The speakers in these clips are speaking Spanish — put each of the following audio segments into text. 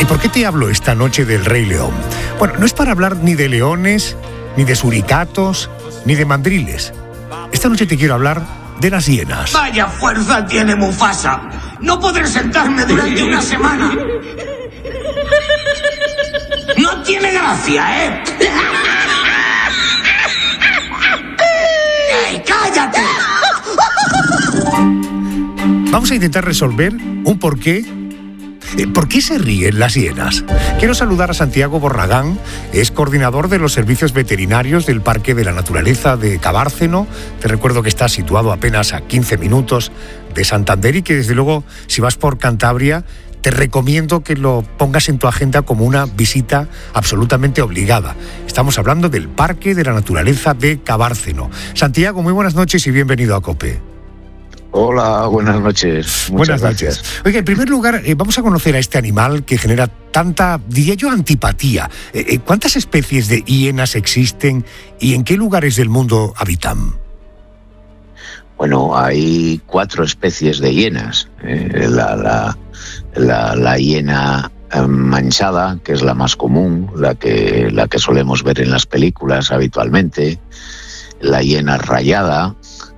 por qué te hablo esta noche del Rey León? Bueno, no es para hablar ni de leones, ni de suricatos, ni de mandriles. Esta noche te quiero hablar de las hienas. ¡Vaya fuerza tiene Mufasa! ¡No podré sentarme durante una semana! ¡No tiene gracia, eh! ¡Ey, cállate! Vamos a intentar resolver un porqué. ¿Por qué se ríen las hienas? Quiero saludar a Santiago Borragán, es coordinador de los servicios veterinarios del Parque de la Naturaleza de Cabárceno. Te recuerdo que está situado apenas a 15 minutos de Santander y que desde luego, si vas por Cantabria, te recomiendo que lo pongas en tu agenda como una visita absolutamente obligada. Estamos hablando del Parque de la Naturaleza de Cabárceno. Santiago, muy buenas noches y bienvenido a COPE. Hola, buenas noches. Buenas noches. Oiga, en primer lugar, vamos a conocer a este animal que genera tanta, diría yo, antipatía. ¿Cuántas especies de hienas existen y en qué lugares del mundo habitan? Bueno, hay 4 especies de hienas. La hiena manchada, que es la más común, la que solemos ver en las películas habitualmente. La hiena rayada,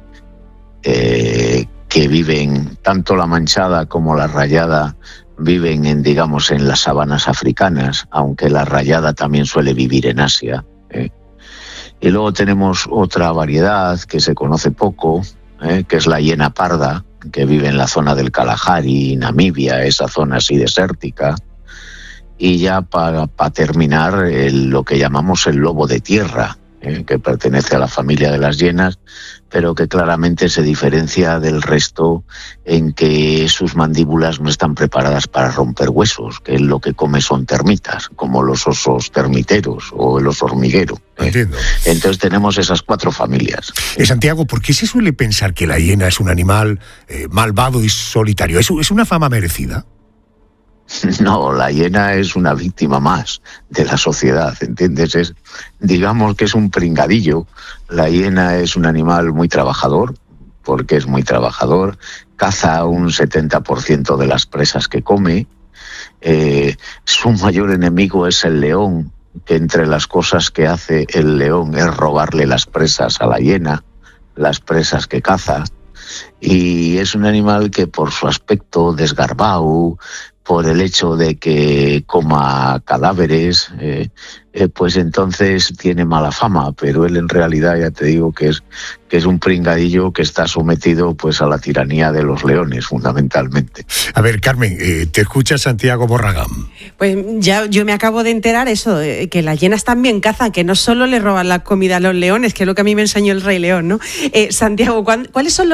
que viven, tanto la manchada como la rayada viven en las sabanas africanas, aunque la rayada también suele vivir en Asia. Y luego tenemos otra variedad que se conoce poco, que es la hiena parda, que vive en la zona del Kalahari, Namibia, esa zona así desértica. Y ya para terminar, lo que llamamos el lobo de tierra, que pertenece a la familia de las hienas, pero que claramente se diferencia del resto en que sus mandíbulas no están preparadas para romper huesos, que lo que come son termitas, como los osos termiteros o el oso hormiguero. Entiendo. Entonces tenemos esas 4 familias. Santiago, ¿por qué se suele pensar que la hiena es un animal malvado y solitario? ¿Es una fama merecida? No, la hiena es una víctima más de la sociedad, ¿entiendes? Digamos que es un pringadillo. La hiena es un animal muy trabajador, porque es muy trabajador, caza un 70% de las presas que come. Su mayor enemigo es el león, que entre las cosas que hace el león es robarle las presas a la hiena, las presas que caza. Y es un animal que por su aspecto desgarbado, por el hecho de que coma cadáveres, pues entonces tiene mala fama, pero él en realidad ya te digo que es un pringadillo que está sometido pues a la tiranía de los leones, fundamentalmente. A ver, Carmen, te escucha Santiago Borragán. Pues ya yo me acabo de enterar eso, que las hienas también cazan, que no solo le roban la comida a los leones, que es lo que a mí me enseñó el Rey León, ¿no? Santiago, ¿cuáles son los